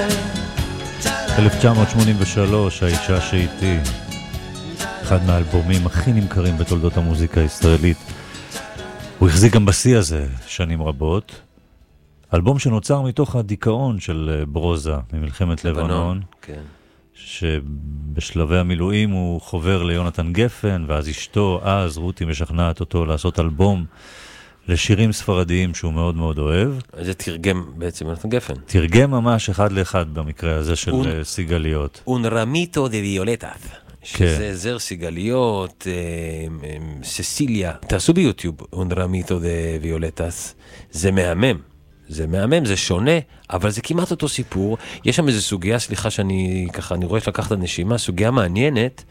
1983, האישה שאיתי, אחד מהאלבומים הכי נמכרים בתולדות המוזיקה הישראלית. הוא החזיק גם בשיא הזה שנים רבות. אלבום שנוצר מתוך הדיכאון של ברוזה ממלחמת לבנון, כן. שבשלבי המילואים הוא חובר ליונתן גפן, ואז אשתו, אז רותי משכנעת אותו לעשות אלבום לשירים ספרדיים שהוא מאוד מאוד אוהב. זה תרגם בעצם יונתן גפן. תרגם ממש אחד לאחד במקרה הזה של סיגליות. Un ramito de violetas. שזה זר סיגליות, ססיליה. תעשו ביוטיוב Un ramito de violetas. זה מהמם. זה מהמם, זה שונה, אבל זה כמעט אותו סיפור. יש שם איזו סוגיה, סליחה שאני ככה, אני רואה שלקחת הנשימה, סוגיה מעניינת,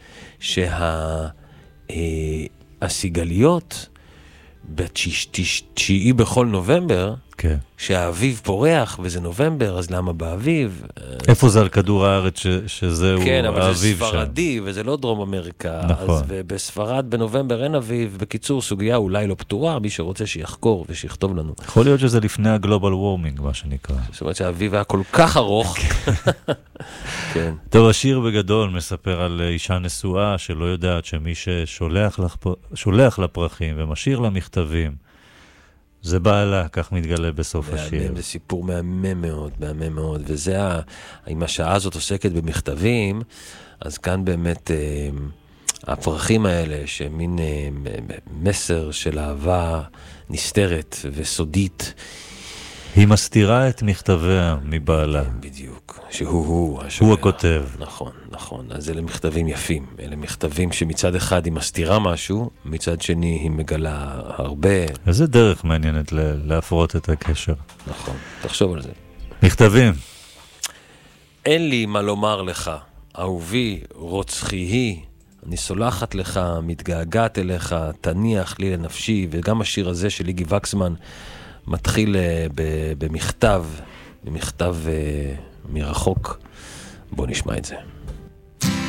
שהסיגליות, בתשיעי בכל נובמבר, כן. שהאביב פורח וזה נובמבר, אז למה באביב? איפה זה על כדור הארץ שזהו האביב שם? כן, אבל זה ספרדי וזה לא דרום אמריקה. נכון. אז בספרד בנובמבר אין אביב. בקיצור, סוגיה אולי לא פתורה, מי שרוצה שיחקור ושיכתוב לנו. יכול להיות שזה לפני הגלובל וורמינג, מה שנקרא. זאת אומרת שהאביב היה כל כך ארוך. כן. טוב, השיר בגדול מספר על אישה נשואה שלא יודעת שמי ששולח לה פרחים ומשאיר לה מכתבים, זה בעלה, כך מתגלה בסוף השיר. זה סיפור מהמם מאוד, מהמם מאוד. וזה, אם השעה הזאת עוסקת במכתבים, אז כאן באמת הפרחים האלה, שמין מסר של אהבה נסתרת וסודית, היא מסתירה את מכתביה מבעלה. בדיוק, שהוא הוא הכותב. נכון, נכון. אז אלה מכתבים יפים. אלה מכתבים שמצד אחד היא מסתירה משהו, מצד שני היא מגלה הרבה. איזה דרך מעניינת להפרות את הקשר. נכון, תחשוב על זה. מכתבים. אין לי מה לומר לך, אהובי, רוצחי היא, אני סולחת לך, מתגעגעת אליך, תניח לי לנפשי, וגם השיר הזה של ליגי וקסמן, מתחיל במכתב מרחוק. בוא נשמע את זה.